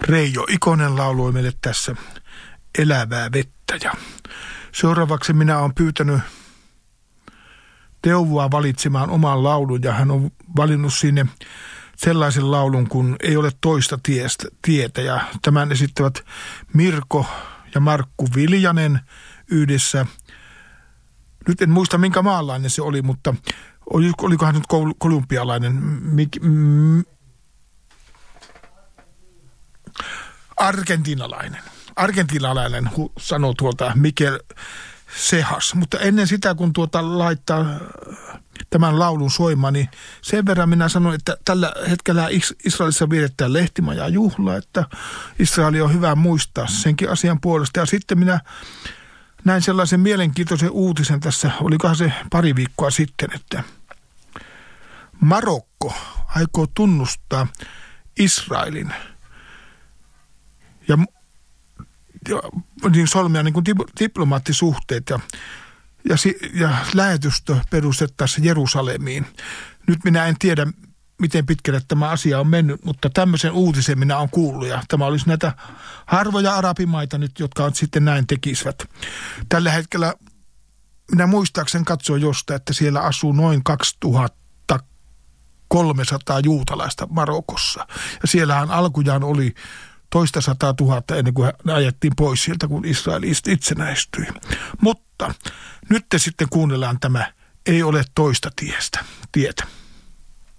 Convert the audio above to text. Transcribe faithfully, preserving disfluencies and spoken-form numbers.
Reijo Ikonen lauloi meille tässä Elävää vettä. Ja seuraavaksi minä olen pyytänyt Teuvoa valitsemaan oman laulun ja hän on valinnut sinne sellaisen laulun, kun Ei ole toista tiestä, tietä. Ja tämän esittävät Mirko ja Markku Viljanen yhdessä. Nyt en muista minkä maalainen se oli, mutta olikohan nyt kolumbialainen? Mik, mm, argentinalainen. Argentinalainen sanoo tuolta Mikel Sehas. Mutta ennen sitä, kun tuota laittaa tämän laulun soimaan, niin sen verran minä sanon, että tällä hetkellä Israelissa vietetään lehtimaja juhla, että Israeli on hyvä muistaa senkin asian puolesta. Ja sitten minä näin sellaisen mielenkiintoisen uutisen tässä, olikohan se pari viikkoa sitten, että Marokko aikoo tunnustaa Israelin ja, ja niin solmia niin kuin diplomaattisuhteet ja, ja, ja lähetystö perustettaisiin Jerusalemiin. Nyt minä en tiedä, miten pitkälle tämä asia on mennyt, mutta tämmöisen uutisen minä olen kuullut ja tämä olisi näitä harvoja arabimaita nyt, jotka sitten näin tekisivät. Tällä hetkellä minä muistaakseni katsoin jostain, että siellä asuu noin kaksituhattakolmesataa juutalaista Marokossa. Ja siellähän alkujaan oli toista sataa tuhatta ennen kuin ne ajettiin pois sieltä, kun Israel itsenäistyi. Mutta nyt te sitten kuunnellaan tämä Ei ole toista tiestä, tietä.